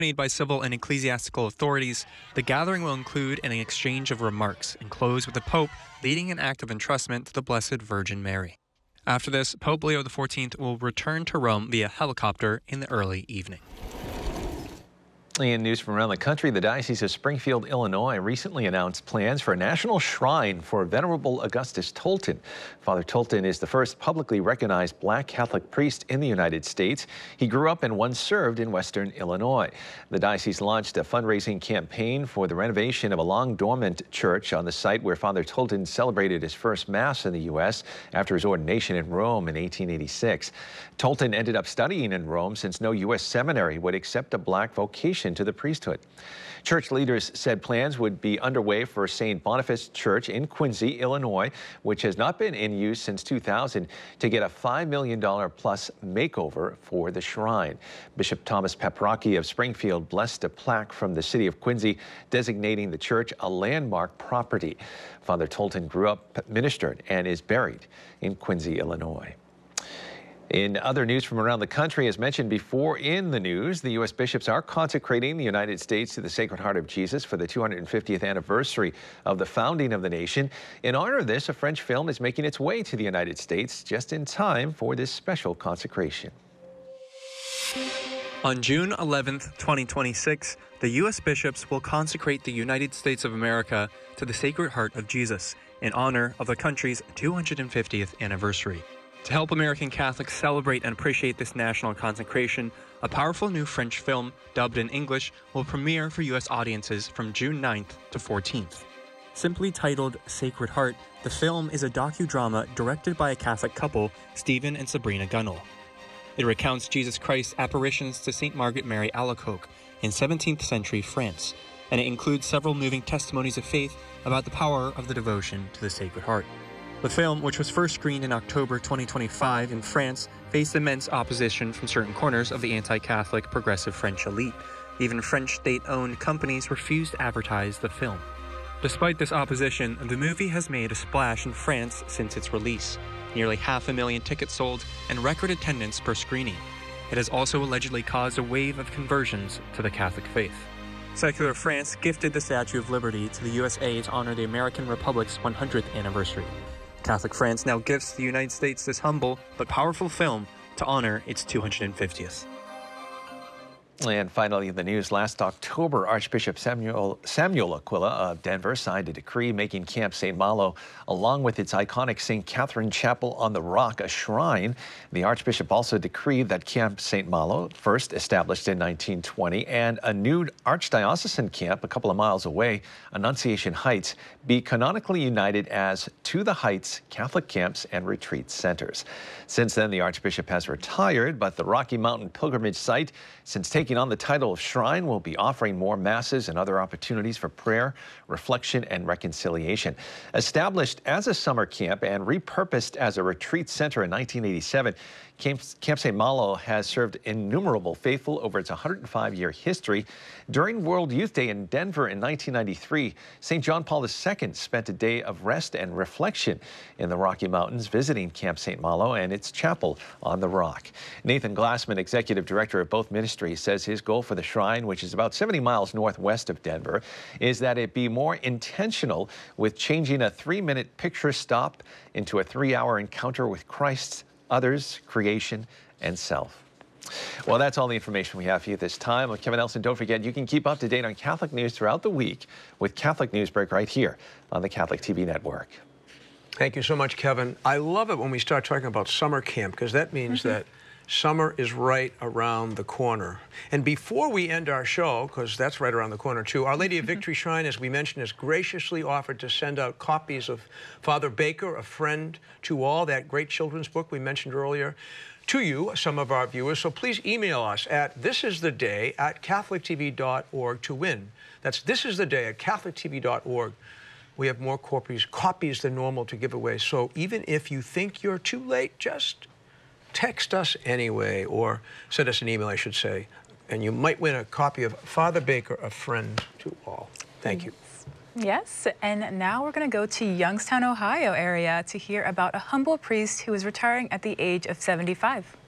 Accompanied by civil and ecclesiastical authorities, the gathering will include an exchange of remarks and close with the Pope leading an act of entrustment to the Blessed Virgin Mary. After this, Pope Leo XIV will return to Rome via helicopter in the early evening. In news from around the country, the Diocese of Springfield, Illinois recently announced plans for a national shrine for Venerable Augustus Tolton. Father Tolton is the first publicly recognized Black Catholic priest in the United States. He grew up and once served in Western Illinois. The diocese launched a fundraising campaign for the renovation of a long-dormant church on the site where Father Tolton celebrated his first Mass in the U.S. after his ordination in Rome in 1886. Tolton ended up studying in Rome since no U.S. seminary would accept a Black vocation to the priesthood. Church leaders said plans would be underway for St. Boniface Church in Quincy, Illinois, which has not been in use since 2000, to get a $5 million plus makeover for the shrine. Bishop Thomas Paprocki of Springfield blessed a plaque from the city of Quincy designating the church a landmark property. Father Tolton grew up, ministered, and is buried in Quincy, Illinois. In other news from around the country, as mentioned before in the news, the U.S. bishops are consecrating the United States to the Sacred Heart of Jesus for the 250th anniversary of the founding of the nation. In honor of this, a French film is making its way to the United States just in time for this special consecration. On June 11, 2026, the U.S. bishops will consecrate the United States of America to the Sacred Heart of Jesus in honor of the country's 250th anniversary. To help American Catholics celebrate and appreciate this national consecration, a powerful new French film, dubbed in English, will premiere for U.S. audiences from June 9th to 14th. Simply titled Sacred Heart, the film is a docudrama directed by a Catholic couple, Stephen and Sabrina Gunnell. It recounts Jesus Christ's apparitions to St. Margaret Mary Alacoque in 17th century France, and it includes several moving testimonies of faith about the power of the devotion to the Sacred Heart. The film, which was first screened in October 2025 in France, faced immense opposition from certain corners of the anti-Catholic progressive French elite. Even French state-owned companies refused to advertise the film. Despite this opposition, the movie has made a splash in France since its release. Nearly 500,000 tickets sold and record attendance per screening. It has also allegedly caused a wave of conversions to the Catholic faith. Secular France gifted the Statue of Liberty to the USA to honor the American Republic's 100th anniversary. Catholic France now gifts the United States this humble but powerful film to honor its 250th. And finally, in the news, last October, Archbishop Samuel Aquila of Denver signed a decree making Camp St. Malo, along with its iconic St. Catherine Chapel on the Rock, a shrine. The Archbishop also decreed that Camp St. Malo, first established in 1920, and a new archdiocesan camp a couple of miles away, Annunciation Heights, be canonically united as To the Heights Catholic Camps and Retreat Centers. Since then, the Archbishop has retired, but the Rocky Mountain pilgrimage site, since taking on the title of shrine, will be offering more masses and other opportunities for prayer, reflection, and reconciliation. Established as a summer camp and repurposed as a retreat center in 1987, Camp St. Malo has served innumerable faithful over its 105-year history. During World Youth Day in Denver in 1993, St. John Paul II spent a day of rest and reflection in the Rocky Mountains, visiting Camp St. Malo and its chapel on the Rock. Nathan Glassman, executive director of both ministries, says his goal for the shrine, which is about 70 miles northwest of Denver, is that it be more intentional, with changing a 3-minute picture stop into a 3-hour encounter with Christ, others, creation, and self. Well, that's all the information we have for you this time. I'm Kevin Nelson. Don't forget, you can keep up to date on Catholic news throughout the week with Catholic Newsbreak right here on the Catholic TV network. Thank you so much, Kevin. I love it when we start talking about summer camp, because that means that summer is right around the corner. And before we end our show, because that's right around the corner too, Our Lady of Victory Shrine, as we mentioned, has graciously offered to send out copies of Father Baker, A Friend to All, that great children's book we mentioned earlier, to you, some of our viewers. So please email us at thisistheday@catholictv.org to win. That's thisistheday@catholictv.org. We have more copies than normal to give away. So even if you think you're too late, just text us anyway, or send us an email, I should say, and you might win a copy of Father Baker, A Friend to All. Thank you. Yes, and now we're going to go to Youngstown, Ohio area to hear about a humble priest who is retiring at the age of 75.